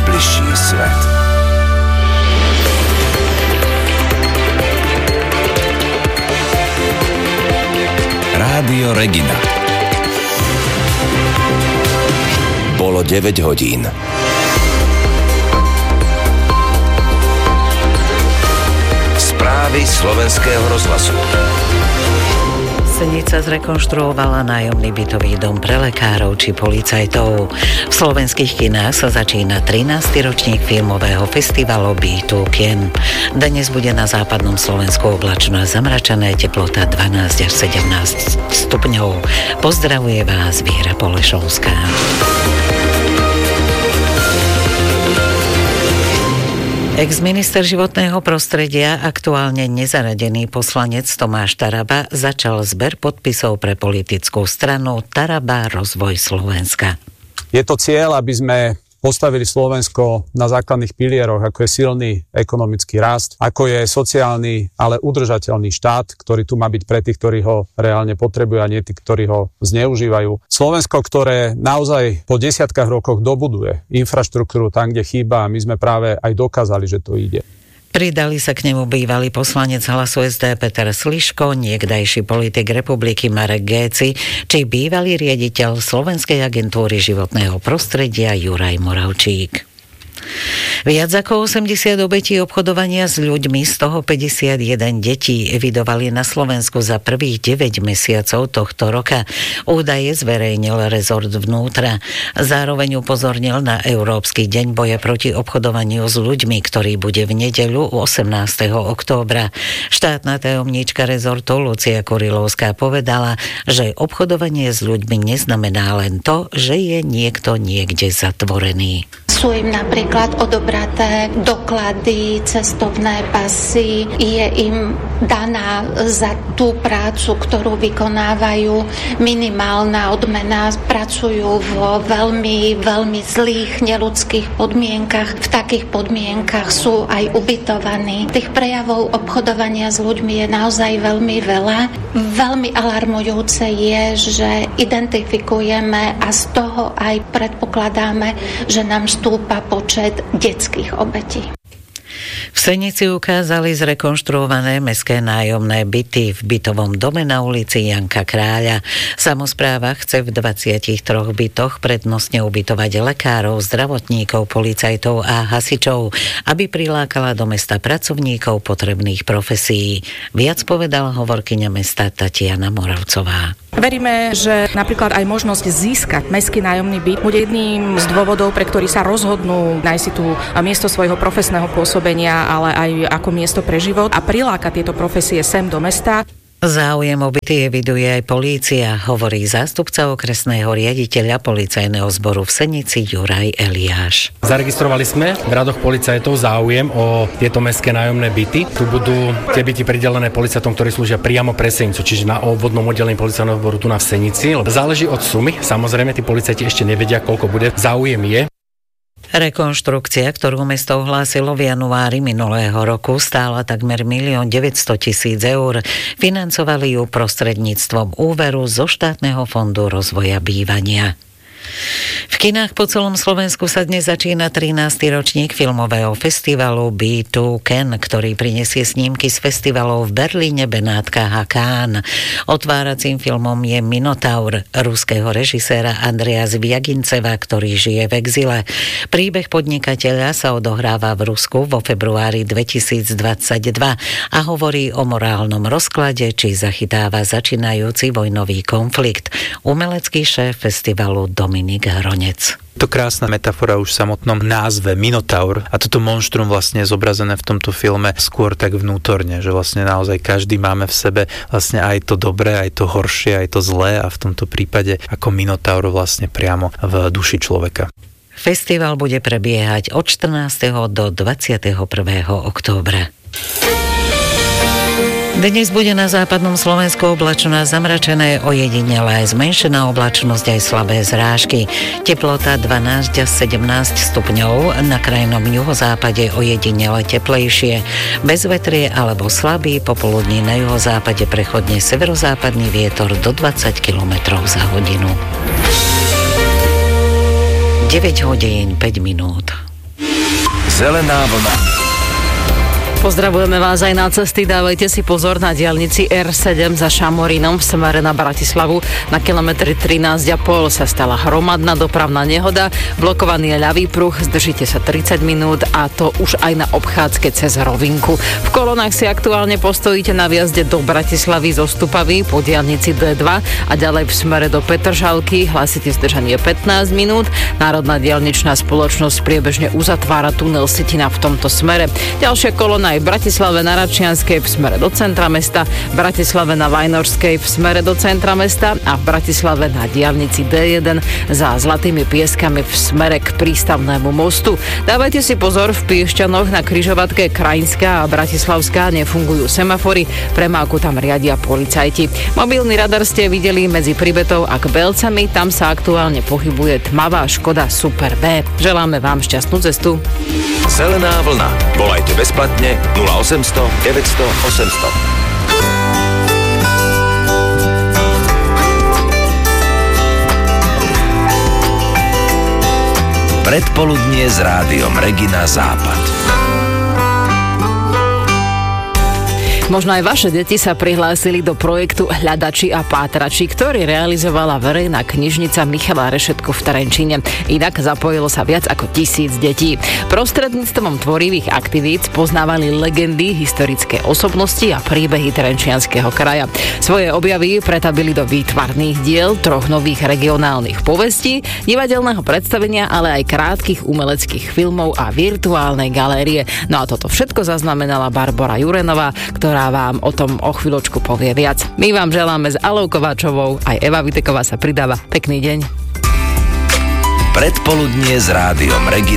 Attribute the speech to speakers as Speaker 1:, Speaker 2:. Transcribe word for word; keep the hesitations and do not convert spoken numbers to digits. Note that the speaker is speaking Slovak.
Speaker 1: najbližší svet. Rádio Regina. Bolo deväť hodín. Správy slovenského rozhlasu.
Speaker 2: Senica zrekonštruovala nájomný bytový dom pre lekárov či policajtov. V slovenských kinách sa začína trinásty ročník filmového festivalu bé dva Ken. Dnes bude na západnom Slovensku oblačno a zamračené, teplota dvanásť až sedemnásť stupňov. Pozdravuje vás Viera Polešovská. Ex-minister životného prostredia, aktuálne nezaradený poslanec Tomáš Taraba začal zber podpisov pre politickú stranu Taraba Rozvoj Slovenska.
Speaker 3: Je to cieľ, aby sme postavili Slovensko na základných pilieroch, ako je silný ekonomický rast, ako je sociálny, ale udržateľný štát, ktorý tu má byť pre tých, ktorí ho reálne potrebujú a nie tí, ktorí ho zneužívajú. Slovensko, ktoré naozaj po desiatkách rokoch dobuduje infraštruktúru tam, kde chýba, a my sme práve aj dokázali, že to ide.
Speaker 2: Pridali sa k nemu bývalý poslanec Hlasu es dé Peter Sliško, niekdajší politik republiky Marek Géci, či bývalý riaditeľ Slovenskej agentúry životného prostredia Juraj Moravčík. Viac ako osemdesiat obetí obchodovania s ľuďmi, z toho päťdesiatjeden detí, evidovali na Slovensku za prvých deväť mesiacov tohto roka. Údaje zverejnil rezort vnútra. Zároveň upozornil na Európsky deň boja proti obchodovaniu s ľuďmi, ktorý bude v nedeľu osemnásteho októbra. Štátna tajomníčka rezortu Lucia Kurilovská povedala, že obchodovanie s ľuďmi neznamená len to, že je niekto niekde zatvorený.
Speaker 4: Sú im napríklad odobraté doklady, cestovné pasy, je im daná za tú prácu, ktorú vykonávajú, minimálna odmena, pracujú vo veľmi, veľmi zlých, neľudských podmienkach. V takých podmienkach sú aj ubytovaní. Tých prejavov obchodovania s ľuďmi je naozaj veľmi veľa. Veľmi alarmujúce je, že identifikujeme a z toho aj predpokladáme, že nám stúpa počet detských obetí.
Speaker 2: V Senici ukázali zrekonštruované mestské nájomné byty v bytovom dome na ulici Janka Kráľa. Samospráva chce v dvadsiatich troch bytoch prednostne ubytovať lekárov, zdravotníkov, policajtov a hasičov, aby prilákala do mesta pracovníkov potrebných profesií. Viac povedala hovorkyňa mesta Tatiana Moravcová.
Speaker 5: Veríme, že napríklad aj možnosť získať mestský nájomný byt bude jedným z dôvodov, pre ktorý sa rozhodnú nájsť si tu miesto svojho profesného pôsobenia, ale aj ako miesto pre život a prilákať tieto profesie sem do mesta.
Speaker 2: Záujem o byty eviduje aj polícia, hovorí zástupca okresného riaditeľa policajného zboru v Senici Juraj Eliáš.
Speaker 6: Zaregistrovali sme v radoch policajtov záujem o tieto mestské nájomné byty. Tu budú tie byty pridelené policajtom, ktorí slúžia priamo pre Senicu, čiže na obvodnom oddelení policajného zboru tu na v Senici. Záleží od sumy, samozrejme tí policajti ešte nevedia, koľko bude. Záujem je.
Speaker 2: Rekonštrukcia, ktorú mesto ohlásilo v januári minulého roku, stála takmer milión deväťsto tisíc eur. Financovali ju prostredníctvom úveru zo štátneho fondu rozvoja bývania. V kinách po celom Slovensku sa dnes začína trinásty ročník filmového festivalu bé dva Ken, ktorý prinesie snímky z festivalov v Berlíne, Benátkach a Cannes. Otváracím filmom je Minotaur ruského režiséra Andreja Zviaginceva, ktorý žije v exile. Príbeh podnikateľa sa odohráva v Rusku vo februári dvetisícdvadsaťdva a hovorí o morálnom rozklade, či zachytáva začínajúci vojnový konflikt. Umelecký šéf festivalu Dominik Hronec.
Speaker 7: To krásna metafora už v samotnom názve Minotaur a toto monštrum vlastne je zobrazené v tomto filme skôr tak vnútorne, že vlastne naozaj každý máme v sebe vlastne aj to dobré, aj to horšie, aj to zlé a v tomto prípade ako Minotaur vlastne priamo v duši človeka.
Speaker 2: Festival bude prebiehať od štrnásteho do dvadsiateho prvého októbra. Dnes bude na západnom Slovensku oblačno a zamračené, ojedinele aj zmenšená oblačnosť, aj slabé zrážky. Teplota dvanásť až sedemnásť stupňov, na krajnom juhozápade ojedinele teplejšie. Bezvetrie alebo slabý, popoludní na juhozápade prechodne severozápadný vietor do dvadsať kilometrov za hodinu. deväť hodín päť minút.
Speaker 1: Zelená vlna.
Speaker 8: Pozdravujeme vás aj na cesty, dávajte si pozor na diaľnici er sedem za Šamorínom v smere na Bratislavu. Na kilometri trinásť a pol sa stala hromadná dopravná nehoda, blokovaný je ľavý pruh, zdržite sa tridsať minút a to už aj na obchádzke cez Rovinku. V kolonách si aktuálne postojíte na výjazde do Bratislavy zo Stupavy po diaľnici dé dva a ďalej v smere do Petržalky, hlásite zdržanie pätnásť minút. Národná diaľničná spoločnosť priebežne uzatvára tunel Sitina v tomto smere. Ďalšia kolona aj v Bratislave na Račianskej v smere do centra mesta, v Bratislave na Vajnorskej v smere do centra mesta a v Bratislave na diaľnici dé jeden za Zlatými Pieskami v smere k prístavnému mostu. Dávajte si pozor, v Piešťanoch na križovatke Krajinská a Bratislavská nefungujú semafory, premávku tam riadia policajti. Mobilný radar ste videli medzi Pribetou a Kbelcami, tam sa aktuálne pohybuje tmavá Škoda Super B. Želáme vám šťastnú cestu.
Speaker 1: Zelená vlna. Volajte bezplatne nula osemsto deväťsto osemsto. Predpoludnie s rádiom Regina Západ.
Speaker 8: Možno aj vaše deti sa prihlásili do projektu Hľadači a pátrači, ktorý realizovala verejná knižnica Michala Rešetku v Trenčíne. Inak zapojilo sa viac ako tisíc detí. Prostredníctvom tvorivých aktivít poznávali legendy, historické osobnosti a príbehy Trenčianskeho kraja. Svoje objavy pretabili do výtvarných diel, troch nových regionálnych povestí, divadelného predstavenia, ale aj krátkych umeleckých filmov a virtuálnej galérie. No a toto všetko zaznamenala Barbora Jurenová, ktorá ktorá vám o tom o chvíľočku povie viac. My vám želáme s Alou Kováčovou, aj Eva Viteková sa pridáva. Pekný deň.
Speaker 1: Predpoludnie s rádiom Regina.